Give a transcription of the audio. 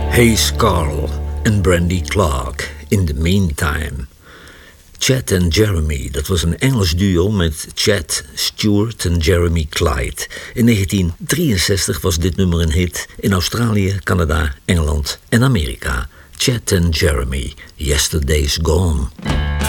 Hayes Carll en Brandy Clark, In the Meantime. Chet en Jeremy, dat was een Engels duo met Chet Stewart en Jeremy Clyde. In 1963 was dit nummer een hit in Australië, Canada, Engeland en Amerika. Chet en Jeremy, Yesterday's Gone.